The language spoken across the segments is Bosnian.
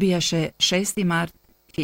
Bijaše 6. mart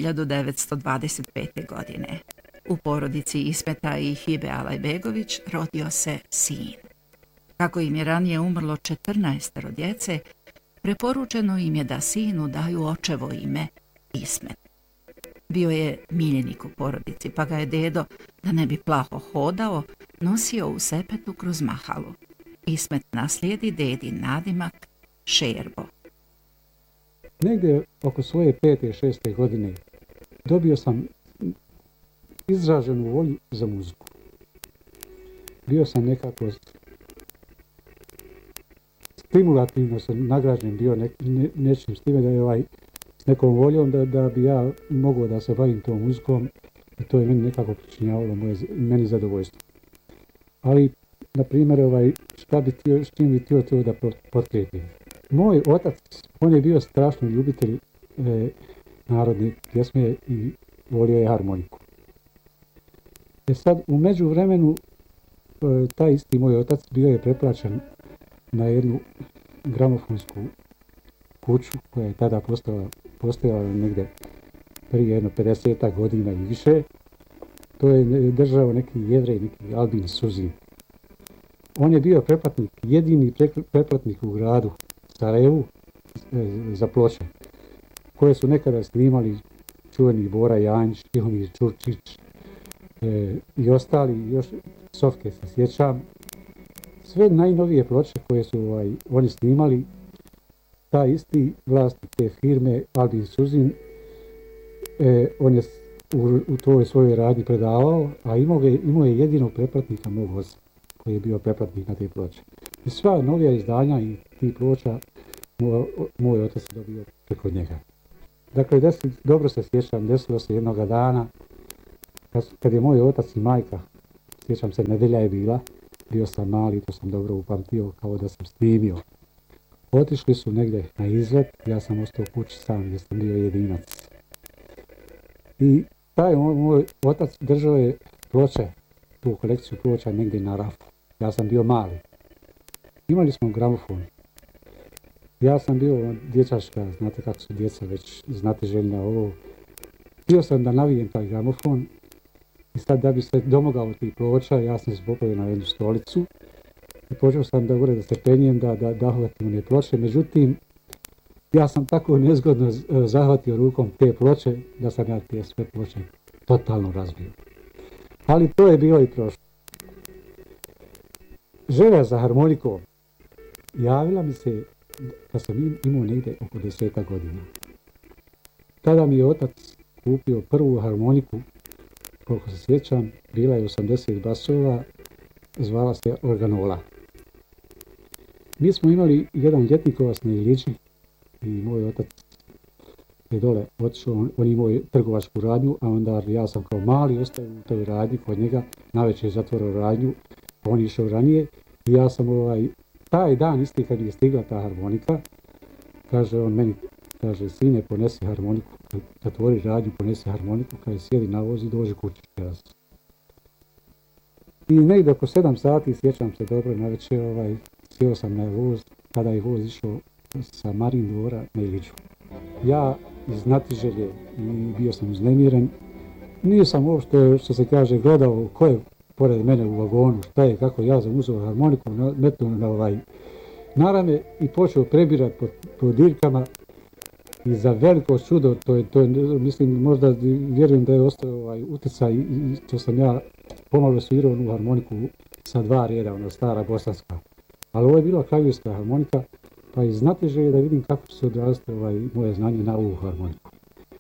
1925. godine. U porodici Ismeta i Hibe Alajbegović rodio se sin. Kako im je ranije umrlo 14 djece, preporučeno im je da sinu daju očevo ime Ismet. Bio je miljenik u porodici, pa ga je dedo, da ne bi plaho hodao, nosio u sepetu kroz mahalu. Ismet naslijedi dedin nadimak Šerbo. Negdje oko svoje 5. 6. godine dobio sam izraženu volju za muziku. Bio sam nekako stimulativno sam nagrađen bio nečim s time da je s nekom voljom da bi ja mogao da se bavim tom muzikom i to je meni nekako pričinjavalo meni zadovoljstvo. Ali, na primjer, s čim bi htio to da potkrijepim. Moj otac, on je bio strašno ljubitelj narodne pjesme i volio je harmoniku. Sad, u međuvremenu, taj isti moj otac bio je preplaćen na jednu gramofonsku kuću koja je tada postojala negdje prije jedno 50 godina i više. To je držao neki Jevrej, neki Albin Suzin. On je bio pretplatnik, jedini pretplatnik u gradu Sarajevu za ploče, koje su nekada snimali čuveni Bora Janjić, Tihomir Čurčić i ostali, još Sofke se sjećam. Sve najnovije ploče koje su oni snimali, taj isti vlasnik te firme, Albin Suzin, on je u toj svojoj radnji predavao, a imao je jedinog pretplatnika mog oca, koji je bio pretplatnik na te ploče. I sva novija izdanja i tih ploča moj otac je dobio preko njega. Dakle, dobro se sjećam, desilo se jednoga dana, kad je moj otac i majka, sjećam se, nedelja je bila, bio sam mali, to sam dobro upamtio, kao da sam snimio. Otišli su negdje na izlet, ja sam ostao u kući sam gdje sam bio jedinac. I taj moj otac držao je ploče, tu kolekciju ploča negdje na rafu. Ja sam bio mali. Imali smo gramofon. Ja sam bio dječaška, znate kako su djeca već, znate željna ovo. Htio sam da navijem taj gramofon i sad da bi se domogao tih ploča, ja sam se popao na jednu stolicu i počeo sam da se penjem, da hvatim one ploče. Međutim, ja sam tako nezgodno zahvatio rukom te ploče da sam ja te sve ploče totalno razbio. Ali to je bilo i prošlo. Želja za harmonikom javila mi se kad sam imao negdje oko 10 godina. Tada mi je otac kupio prvu harmoniku, koliko se sjećam, bila je 80 basova, zvala se organola. Mi smo imali jedan ljetnikovac na Ilići i moj otac je dole otišao, on imao trgovačku radnju, a onda ja sam kao mali ostao u toj radnji kod njega, navečer je zatvorao radnju, on je išao ranije i ja sam taj dan isti kad je stigla ta harmonika, kaže on meni, kaže, sine, ponesi harmoniku, kad otvori radnju, ponesi harmoniku, kad sjedi na voz i dođe kući. I negdje oko 7 sati, sjećam se dobro, navečer sjeo sam na voz, kada je voz išao sa Marin dvora na Iliću. Ja iz znatiželje i bio sam uznemiren, nisam uopšte, što se kaže, gledao ko je pored mene u vagonu, šta je, kako ja sam uzeo harmoniku, metnuo na rame i počeo prebirati po dirkama. I za veliko čudo, to je, mislim, možda vjerujem da je ostao utjecaj i što sam ja pomalo svirao onu harmoniku sa 2 reda, ona stara bosanska. Ali ovo je bila kraljevska harmonika, pa i znate želje da vidim kako će se odraziti moje znanje na ovu harmoniku.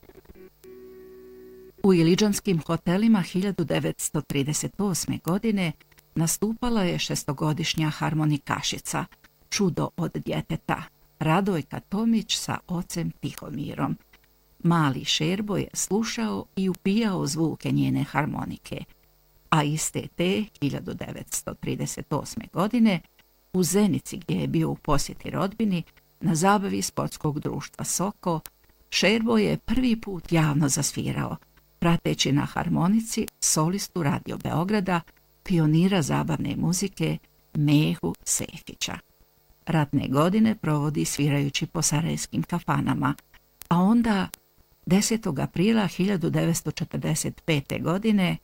U iliđanskim hotelima 1938. godine nastupala je 6-godišnja harmonikašica, čudo od djeteta, Radojka Tomić sa ocem Tihomirom. Mali Šerbo je slušao i upijao zvuke njene harmonike, a iste te 1938. godine u Zenici, gdje je bio u posjeti rodbini, na zabavi sportskog društva Soko, Šerbo je prvi put javno zasvirao, prateći na harmonici solistu Radio Beograda, pionira zabavne muzike Mehu Sefića. Ratne godine provodi svirajući po sarajevskim kafanama, a onda 10. aprila 1945. godine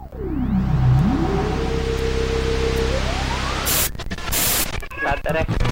Sad rekao.